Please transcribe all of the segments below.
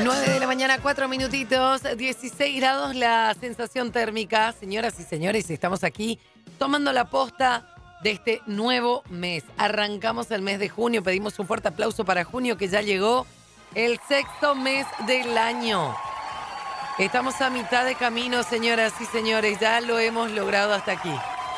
9 de la mañana, 4 minutitos, 16 grados la sensación térmica. Señoras y señores, estamos aquí tomando la posta de este nuevo mes. Arrancamos el mes de junio, pedimos un fuerte aplauso para junio que ya llegó, el sexto mes del año. Estamos a mitad de camino, señoras y señores, ya lo hemos logrado hasta aquí.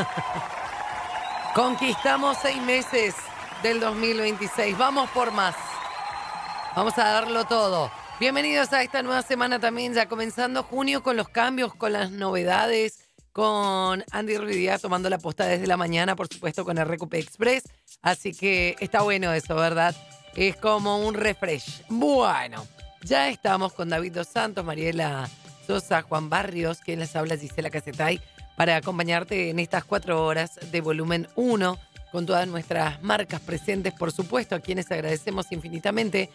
Conquistamos 6 meses del 2026, vamos por más. Vamos a darlo todo. Bienvenidos a esta nueva semana también, ya comenzando junio con los cambios, con las novedades, con Andy Ruidía tomando la posta desde la mañana, por supuesto con el Recupe Express. Así que está bueno eso, ¿verdad? Es como un refresh. Bueno, ya estamos con David Dos Santos, Mariela Sosa, Juan Barrios, quien les habla, Gisela Casetay, para acompañarte en estas 4 horas de Volumen 1, con todas nuestras marcas presentes, por supuesto, a quienes agradecemos infinitamente,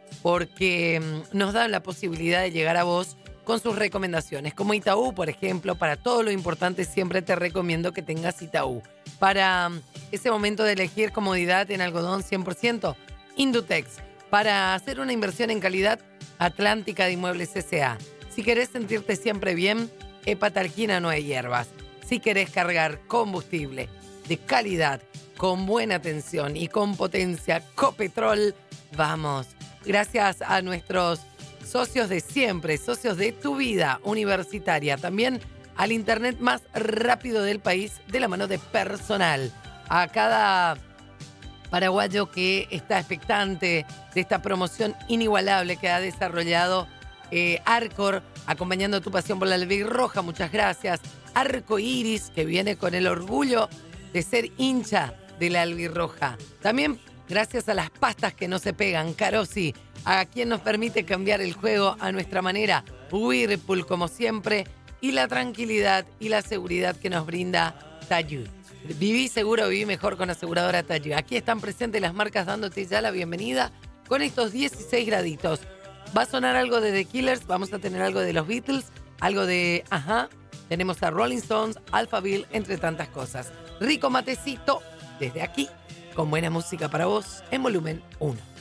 porque nos dan la posibilidad de llegar a vos con sus recomendaciones. Como Itaú, por ejemplo, para todo lo importante siempre te recomiendo que tengas Itaú. Para ese momento de elegir comodidad en algodón 100%, Indutex. Para hacer una inversión en calidad, Atlántica de Inmuebles S.A. Si querés sentirte siempre bien, Hepatalquina no hay hierbas. Si querés cargar combustible de calidad, con buena atención y con potencia, Copetrol, vamos. Gracias a nuestros socios de siempre, socios de tu vida universitaria. También al internet más rápido del país de la mano de Personal. A cada paraguayo que está expectante de esta promoción inigualable que ha desarrollado Arcor, acompañando tu pasión por la albirroja. Muchas gracias. Arco Iris, que viene con el orgullo de ser hincha de la albirroja. También gracias a las pastas que no se pegan, Carosi, a quien nos permite cambiar el juego a nuestra manera, Whirlpool como siempre, y la tranquilidad y la seguridad que nos brinda Tayú. Viví seguro, viví mejor con aseguradora Tayú. Aquí están presentes las marcas dándote ya la bienvenida con estos 16 graditos. Va a sonar algo de The Killers, vamos a tener algo de los Beatles, algo de Ajá, tenemos a Rolling Stones, Alphaville, entre tantas cosas. Rico matecito desde aquí, con buena música para vos en Volumen 1.